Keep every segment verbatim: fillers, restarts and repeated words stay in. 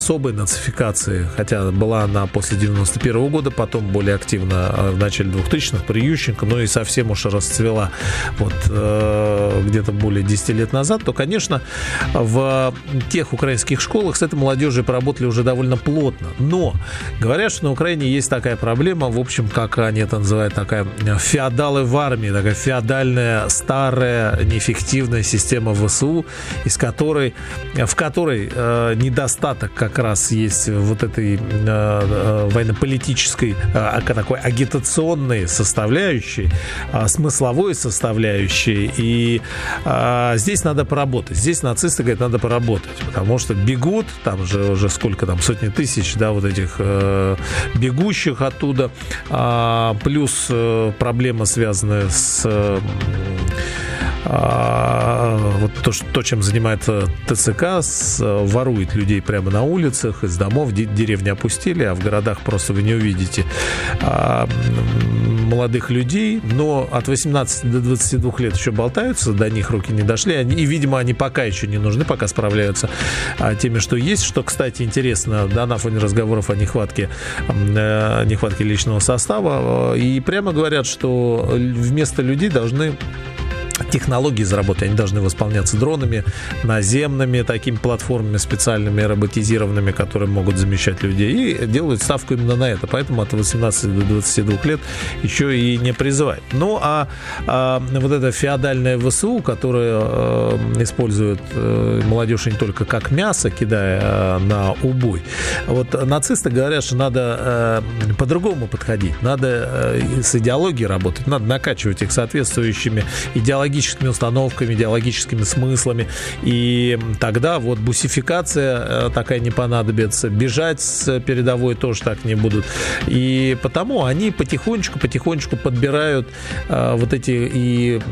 особой нацификации, хотя была она после девяносто первого года, потом более активно в начале двухтысячных при Ющенко, но и совсем уж расцвела вот э, где-то более десяти лет назад, то, конечно, в тех украинских школах с этой молодежью поработали уже довольно плотно. Но говорят, что на Украине есть такая проблема, в общем, как они это называют, такая феодалы в армии, такая феодальная, старая, неэффективная система ВСУ, из которой, в которой э, недостаток как раз есть вот этой э, военно-политической, э, такой агитационной составляющей, э, смысловой составляющей. И э, здесь надо поработать. Здесь нацисты говорят, надо поработать, потому что бегут, там же уже сколько там, сотни тысяч, да, вот этих э, бегущих оттуда, э, плюс э, проблема, связанная с э, вот то, что, то, чем занимается ТЦК, с, ворует людей прямо на улицах, из домов, деревни опустили, а в городах просто вы не увидите а, молодых людей, но от восемнадцати до двадцати двух лет еще болтаются, до них руки не дошли, они, и, видимо, они пока еще не нужны, пока справляются а, теми, что есть, что, кстати, интересно, да, на фоне разговоров о нехватке, э, нехватке личного состава, и прямо говорят, что вместо людей должны технологии заработать, они должны восполняться дронами, наземными такими платформами специальными, роботизированными, которые могут замещать людей, и делают ставку именно на это. Поэтому от восемнадцати до двадцати двух лет еще и не призывают. Ну, а, а вот это феодальное ВСУ, которое а, использует а, молодежь не только как мясо, кидая а, на убой. Вот нацисты говорят, что надо а, по-другому подходить, надо а, с идеологией работать, надо накачивать их соответствующими идеологическими идеологическими установками, идеологическими смыслами, и тогда вот бусификация такая не понадобится, бежать с передовой тоже так не будут, и потому они потихонечку-потихонечку подбирают а, вот эти и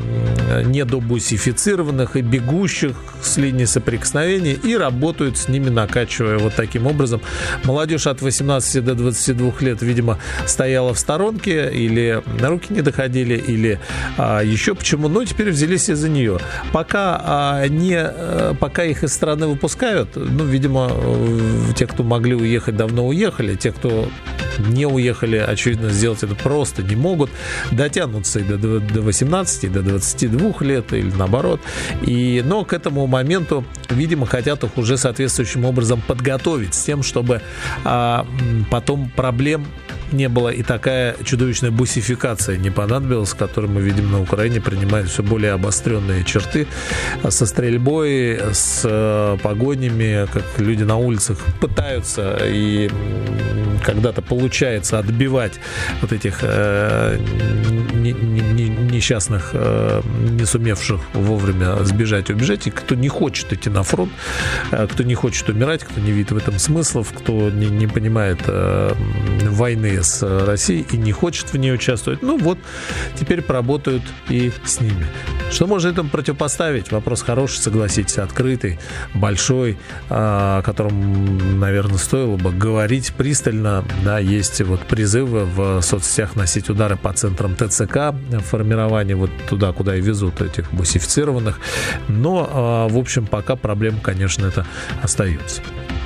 недобусифицированных, и бегущих с линии соприкосновения, и работают с ними, накачивая вот таким образом. Молодежь от восемнадцати до двадцати двух лет, видимо, стояла в сторонке, или на руки не доходили, или а, еще почему, но теперь взялись из-за нее. Пока, а, не, а, пока их из страны выпускают, ну, видимо, те, кто могли уехать, давно уехали, те, кто не уехали, очевидно, сделать это просто не могут, дотянутся и до, до восемнадцати, до двадцати двух лет, или наоборот. И, но к этому моменту, видимо, хотят их уже соответствующим образом подготовить с тем, чтобы а, потом проблем не было и такая чудовищная бусификация не понадобилась, которую мы видим на Украине, принимает все более обостренные черты со стрельбой, с погонями, как люди на улицах пытаются, и когда-то получается отбивать вот этих э, не, не, несчастных, э, не сумевших вовремя сбежать и убежать, и кто не хочет идти на фронт, э, кто не хочет умирать, кто не видит в этом смыслов, кто не, не понимает э, войны с Россией и не хочет в ней участвовать. Ну вот, теперь поработают и с ними. Что можно этому противопоставить? Вопрос хороший, согласитесь, открытый, большой, о котором, наверное, стоило бы говорить пристально. Да, есть вот призывы в соцсетях носить удары по центрам ТЦК, формирование вот туда, куда и везут этих бусифицированных. Но, в общем, пока проблема, конечно, это остается.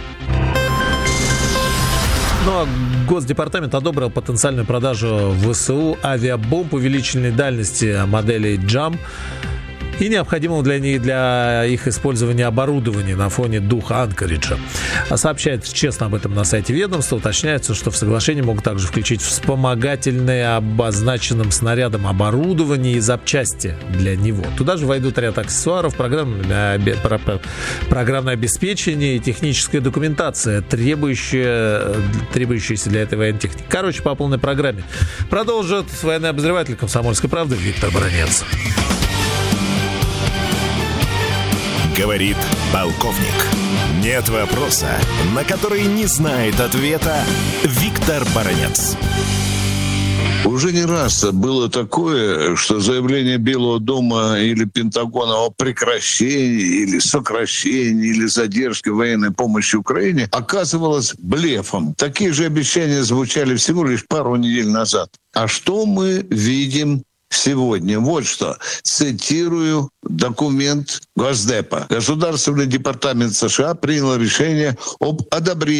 Ну, а Госдепартамент одобрил потенциальную продажу ВСУ авиабомб увеличенной дальности моделей «Джам» и необходимого для них, для их использования оборудования на фоне духа Анкориджа. Сообщает честно об этом на сайте ведомства. Уточняется, что в соглашении могут также включить вспомогательное обозначенным снарядом оборудование и запчасти для него. Туда же войдут ряд аксессуаров, программное, программное обеспечение и техническая документация, требующая, требующаяся для этой военной техники. Короче, по полной программе. Продолжит военный обозреватель «Комсомольской правды» Виктор Баранец. Говорит полковник. Нет вопроса, на который не знает ответа Виктор Баранец. Уже не раз было такое, что заявление Белого дома или Пентагона о прекращении или сокращении или задержке военной помощи Украине оказывалось блефом. Такие же обещания звучали всего лишь пару недель назад. А что мы видим сегодня? Вот что. Цитирую документ Госдепа. Государственный департамент США принял решение об одобрении